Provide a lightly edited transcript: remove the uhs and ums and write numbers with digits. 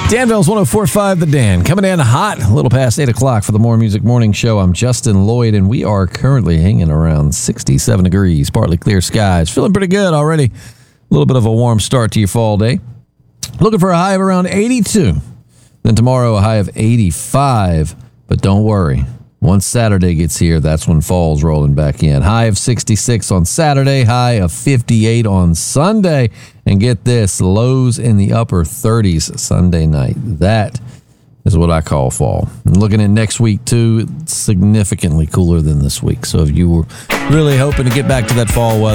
Danville's 104.5 The Dan. Coming in hot, a little past 8 o'clock for the More Music Morning Show. I'm Justin Lloyd, and we are currently hanging around 67 degrees, partly clear skies. Feeling pretty good already. A little bit of a warm start to your fall day. Looking for a high of around 82. Then tomorrow, a high of 85. But don't worry. Once Saturday gets here, that's when fall's rolling back in. High of 66 on Saturday, high of 58 on Sunday. And get this, lows in the upper 30s Sunday night. That is what I call fall. And looking at next week, too, it's significantly cooler than this week. So if you were really hoping to get back to that fall weather,